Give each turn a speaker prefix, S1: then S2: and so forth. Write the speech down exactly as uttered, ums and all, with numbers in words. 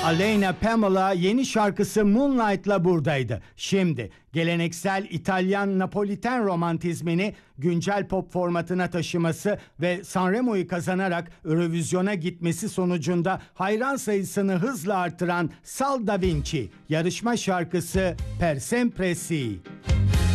S1: Aleyna Pamela yeni şarkısı Moonlight'la buradaydı. Şimdi geleneksel İtalyan Napoliten romantizmini güncel pop formatına taşıması ve Sanremo'yu kazanarak Eurovision'a gitmesi sonucunda hayran sayısını hızla artıran Sal Da Vinci yarışma şarkısı Per Sempre Si.